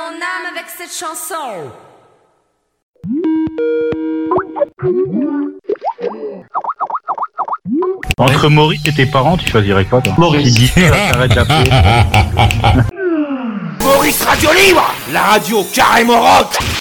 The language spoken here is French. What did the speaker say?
mon âme avec cette chanson. Entre Maurice et tes parents, tu choisirais quoi, toi? Maurice. Qui dit t'arrêtes d'appeler. Maurice Radio Libre, la radio carrément rock.